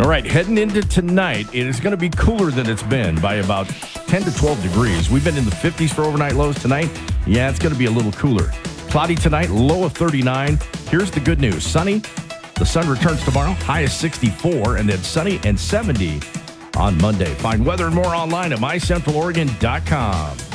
All right, heading into tonight, it is going to be cooler than it's been by about 10 to 12 degrees. We've been in the 50s for overnight lows tonight. Yeah, it's going to be a little cooler. Cloudy tonight, low of 39. Here's the good news. Sunny. The sun returns tomorrow, high of 64, and then sunny and 70 on Monday. Find weather and more online at mycentraloregon.com.